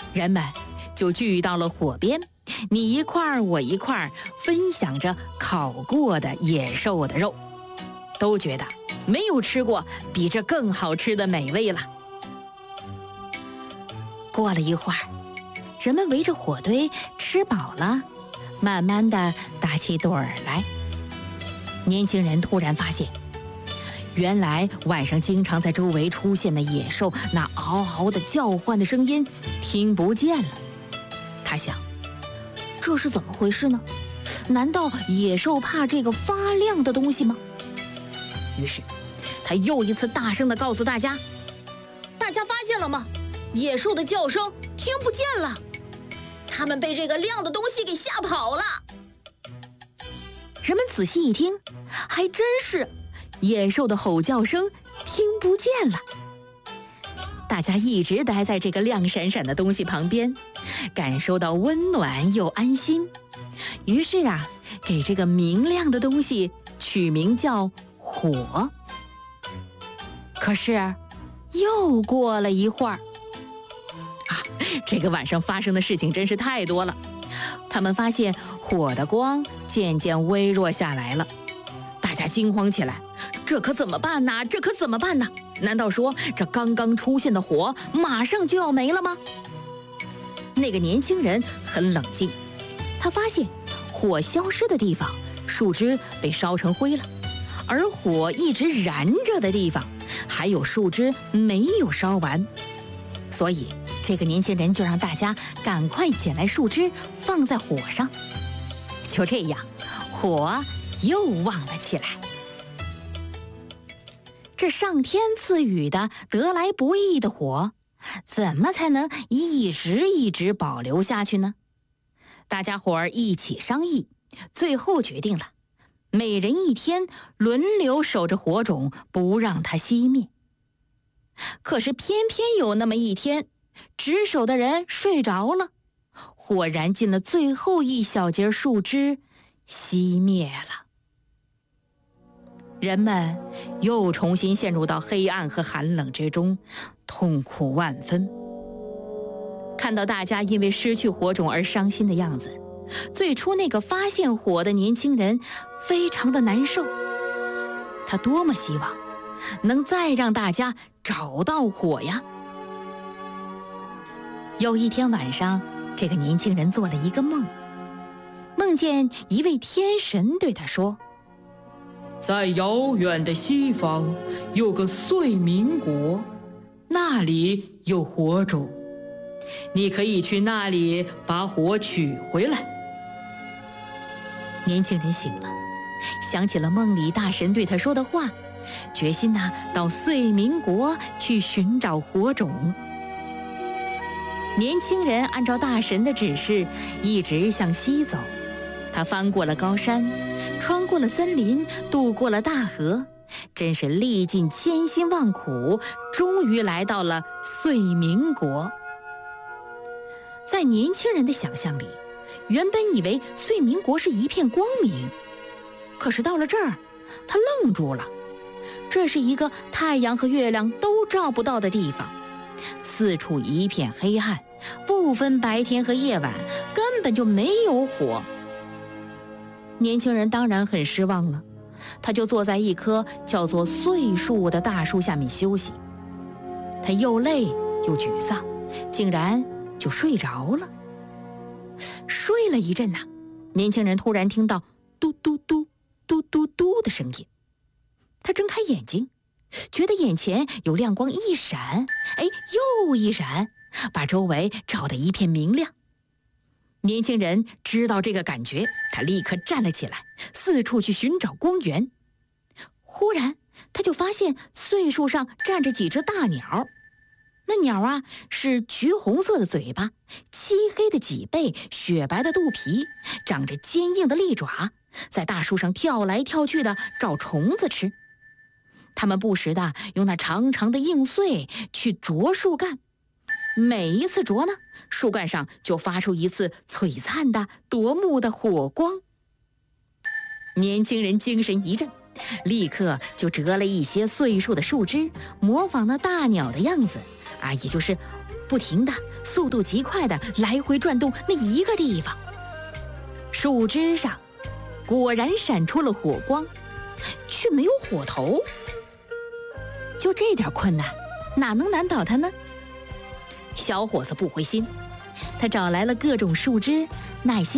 人们就聚到了火边，你一块我一块，分享着烤过的野兽的肉，都觉得没有吃过比这更好吃的美味了。过了一会儿，人们围着火堆吃饱了，慢慢地打起盹儿来。年轻人突然发现，原来晚上经常在周围出现的野兽那嗷嗷的叫唤的声音听不见了。他想，这是怎么回事呢？难道野兽怕这个发亮的东西吗？于是他又一次大声地告诉大家，大家发现了吗？野兽的叫声听不见了，他们被这个亮的东西给吓跑了。人们仔细一听，还真是，野兽的吼叫声听不见了。大家一直待在这个亮闪闪的东西旁边，感受到温暖又安心。于是啊，给这个明亮的东西取名叫火。可是又过了一会儿，这个晚上发生的事情真是太多了。他们发现火的光渐渐微弱下来了，大家惊慌起来，这可怎么办呢？这可怎么办呢？难道说这刚刚出现的火马上就要没了吗？那个年轻人很冷静，他发现火消失的地方，树枝被烧成灰了，而火一直燃着的地方，还有树枝没有烧完。所以这个年轻人就让大家赶快捡来树枝放在火上。就这样，火又旺了起来。这上天赐予的得来不易的火，怎么才能一直保留下去呢？大家伙儿一起商议，最后决定了，每人一天轮流守着火种，不让它熄灭。可是偏偏有那么一天，值守的人睡着了，火燃尽了最后一小截树枝，熄灭了。人们又重新陷入到黑暗和寒冷之中，痛苦万分。看到大家因为失去火种而伤心的样子，最初那个发现火的年轻人非常的难受。他多么希望能再让大家找到火呀！有一天晚上，这个年轻人做了一个梦，梦见一位天神对他说，在遥远的西方有个岁民国，那里有火种，你可以去那里把火取回来。年轻人醒了，想起了梦里大神对他说的话，决心到岁民国去寻找火种。年轻人按照大神的指示一直向西走，他翻过了高山，穿过了森林，渡过了大河，真是历尽千辛万苦，终于来到了岁民国。在年轻人的想象里，原本以为岁民国是一片光明，可是到了这儿，他愣住了。这是一个太阳和月亮都照不到的地方，四处一片黑暗，不分白天和夜晚，根本就没有火。年轻人当然很失望了，他就坐在一棵叫做岁树的大树下面休息。他又累又沮丧，竟然就睡着了。睡了一阵年轻人突然听到嘟嘟嘟嘟嘟嘟的声音。他睁开眼睛，觉得眼前有亮光一闪，又一闪，把周围照得一片明亮。年轻人知道这个感觉，他立刻站了起来，四处去寻找光源。忽然他就发现岁树上站着几只大鸟，那鸟是橘红色的嘴巴，漆黑的脊背，雪白的肚皮，长着坚硬的利爪，在大树上跳来跳去的找虫子吃。它们不时地用那长长的硬穗去啄树干，每一次啄呢，树干上就发出一次璀璨的夺目的火光。年轻人精神一振，立刻就折了一些岁数的树枝，模仿了大鸟的样子也就是不停的、速度极快的来回转动那一个地方。树枝上果然闪出了火光，却没有火头。就这点困难，哪能难倒他呢？小伙子不灰心，他找来了各种树枝，耐心